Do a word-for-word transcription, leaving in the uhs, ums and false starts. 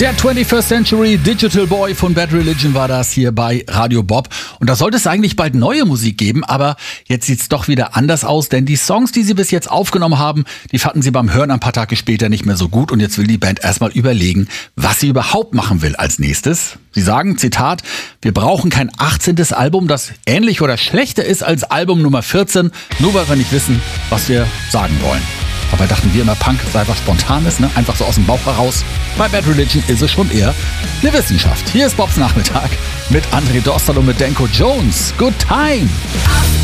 Der twenty-first Century Digital Boy von Bad Religion war das hier bei Radio Bob. Und da sollte es eigentlich bald neue Musik geben, aber jetzt sieht's doch wieder anders aus, denn die Songs, die sie bis jetzt aufgenommen haben, die fanden sie beim Hören ein paar Tage später nicht mehr so gut und jetzt will die Band erstmal überlegen, was sie überhaupt machen will als nächstes. Sie sagen, Zitat, wir brauchen kein achtzehntes Album, das ähnlich oder schlechter ist als Album Nummer vierzehn, nur weil wir nicht wissen, was wir sagen wollen. Dabei dachten wir immer, Punk sei was Spontanes, ne? Einfach so aus dem Bauch heraus. Bei Bad Religion ist es schon eher eine Wissenschaft. Hier ist Bobs Nachmittag mit André Dostal und mit Denko Jones. Good time!